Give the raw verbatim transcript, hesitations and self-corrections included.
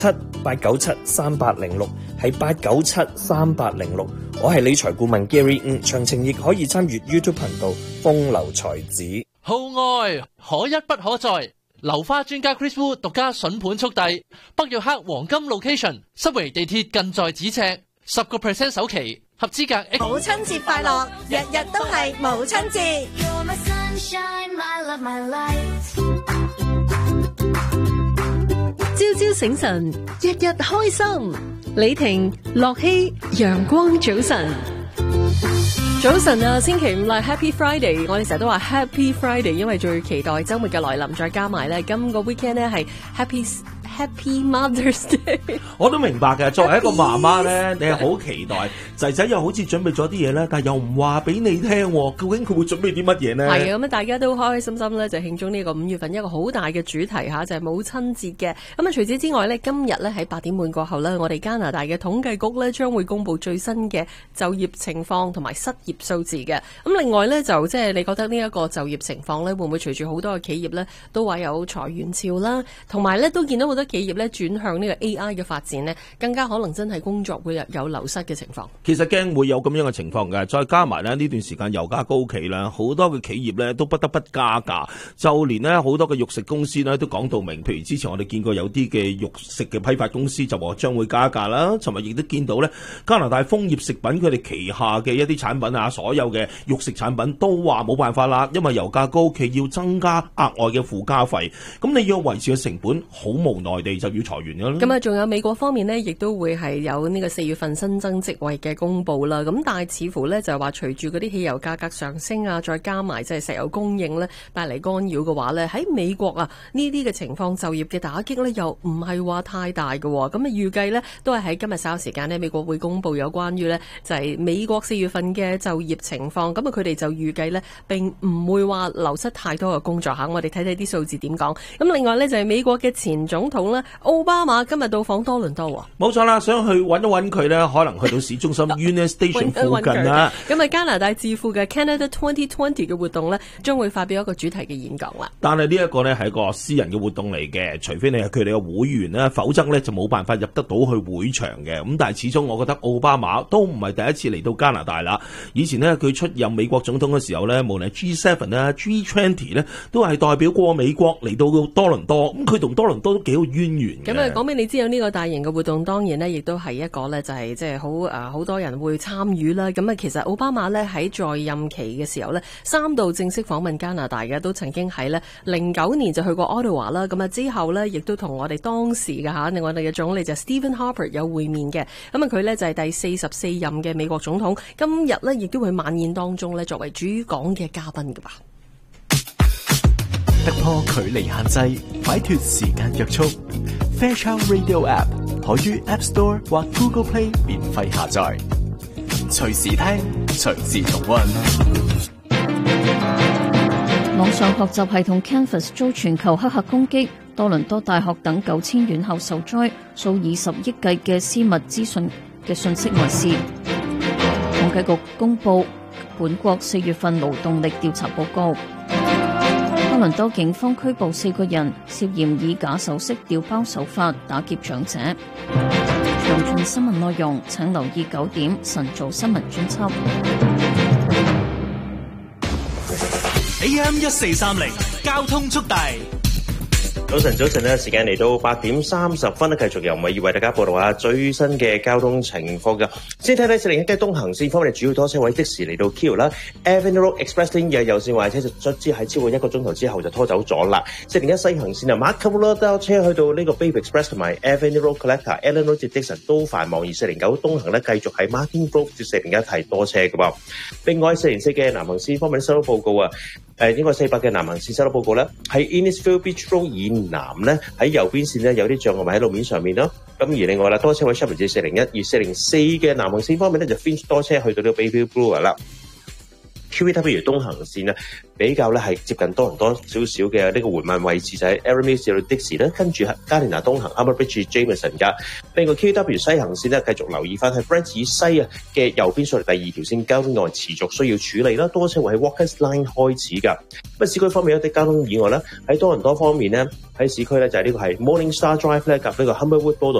七八九七三八零六係八九七三八零六，我係理財顧問 Gary， 嗯，詳情亦可以參與 YouTube 頻道風流才子。 號外可一不可再，流花專家 Chris Wu 獨家筍盤速遞，北約克黃金 location， 濕圍地鐵近在咫尺，十個 percent 首期，合資格。 母親節快樂，日日都係母親節。 朝朝醒神，日日開心。李婷、樂希，陽光早晨。早晨啊，星期五啦 ，Happy Friday！ 我哋成日都話 Happy Friday， 因為最期待週末嘅來臨，再加埋咧，今個 weekend 咧係 Happy。Happy Mother's Day， 我都明白嘅。作為一個媽媽咧，你係好期待仔仔又好似準備咗啲嘢咧，但係又唔話俾你聽，究竟佢會準備啲乜嘢呢？ 係啊，咁大家都開開心心咧，就慶祝呢個五月份一個好大嘅主題嚇，就係母親節嘅。咁啊，除此之外咧，今日咧喺八點半過後咧，我哋加拿大嘅統計局咧將會公布最新嘅就業情況同埋失業數字嘅。咁另外咧，就即係你覺得呢一個就業情況咧，會唔會隨住好多嘅企業咧都話有裁員潮啦，同埋咧都見到好多企業咧轉向呢個 A I 嘅發展呢，更加可能真係工作會有流失嘅情況。 其實驚會有咁樣嘅情況嘅，再加埋呢呢段時間油價高企啦，好多嘅企業呢都不得不加價，就連呢好多嘅肉食公司呢都講到明，譬如之前我哋見過有啲嘅肉食嘅批發公司就話將會加價啦。尋日亦都見到呢加拿大豐業食品佢哋旗下嘅一啲產品啊，所有嘅肉食產品都話冇辦法啦，因為油價高企要增加額外嘅附加費，咁你要維持嘅成本，好無奈地就要裁員㗎啦。 咁啊，仲有美國方面呢，亦都會係有呢個四月份新增職位嘅公佈啦。咁但係似乎呢，就係話隨住嗰啲汽油價格上升啊，再加埋即係石油供應呢帶嚟干擾嘅話呢，喺美國啊呢啲嘅情況就業嘅打擊呢又唔係話太大嘅。咁啊預計呢，都係喺今日稍後時間呢，美國會公佈有關於呢就係美國四月份嘅就業情況。咁啊佢哋就預計呢並唔會話流失太多嘅工作嚇。我哋睇睇啲數字點講。咁另外呢，就係美國嘅前總統呢，奧巴馬今日到訪多倫多喎。 冇錯啦，想去揾一揾佢呢，可能去到市中心 Union Station 附近啦。 咁啊，加拿大智庫嘅 Canada twenty twenty 嘅活動呢，將會發表一個主題嘅演講啦。 但係呢一個呢係一個私人嘅活動嚟嘅，除非你係佢哋嘅會員啦，否則呢就冇辦法入得到去會場嘅。咁但係始終我覺得奧巴馬都唔係第一次嚟到加拿大啦。以前呢，佢出任美國總統嘅時候呢，無論係 G seven 啦、G twenty 呢，都係代表過美國嚟到多倫多。咁佢同多倫多都幾好淵源嘅。 咁啊，講俾你知有呢個大型嘅活動，當然呢亦都係一個呢，就係即係好誒好多人會參與啦。咁啊，其實奧巴馬呢喺在，在任期嘅時候呢，三度正式訪問加拿大嘅，都曾經喺呢零九年就去過 Ottawa 啦。咁啊之後呢，亦都同我哋當時嘅嚇，我哋嘅總理就 Stephen Harper 有會面嘅。咁啊，佢呢就係第四十四任嘅美國總統，今日呢亦都會晚宴當中呢作為主講嘅嘉賓㗎吧。 突破距離限制，擺脫時間約束。Fairchild Radio App 可於 App Store 或 Google Play 免費下載，隨時聽，隨時重溫。 網上學習系統 Canvas 遭全球黑客攻擊，多倫多大學等九千院校受災，數以十億計嘅私密資訊嘅信息外泄。統計局公布本國四月份勞動力調查報告。多倫多警方拘捕四個人，涉嫌以假手飾調包手法打劫長者。詳盡新聞內容，請留意九點晨早新聞專輯。 A M 一四三零交通速遞。 早晨，早晨咧，時間嚟到八點三十分咧，繼續由米爾為大家報道下最新嘅交通情況嘅。先睇睇四零一嘅東行線方面，主要多車位即時嚟到 Q 啦 ，Avenue Road Express Lane 嘅右線壞車就卒之喺超過一個鐘頭之後就拖走咗啦。四零一西行線啊 ，Markham Road 多車去到呢個 Babe Express 同埋 Avenue Road Collector、Allen Road 至 Dixon 都繁忙，而四零九東行咧繼續喺 Martin Grove 至四零一係多車嘅噃。另外四零四嘅南行線方面收到報告啊。誒應該四百嘅南行線收到報告咧，喺 Innisfail Beach Road 以南咧，喺右邊線咧有啲障礙物喺路面上面咯。咁而另外啦，多車位 Sherman 至四零一，而四零四嘅南行線方面咧就 Finch 多車去到呢個 Bayview Brewer 啦。 Q E W 東行線咧比較咧係接近多倫多少少嘅呢個緩慢位置，就喺 Erin Mills 至到 Dixie 咧，跟住加連拿東行 Humber Bridge Jameson 噶。另外 Q E W 西行線咧繼續留意翻喺 Brent 以西啊嘅右邊上嚟第二條線交通意外持續需要處理啦，多車位喺 Walkers Line 開始㗎。咁市區方面有啲交通意外啦，喺多倫多方面咧喺市區咧就係呢個係 Morning Star Drive 咧及呢個 Humberwood Boulevard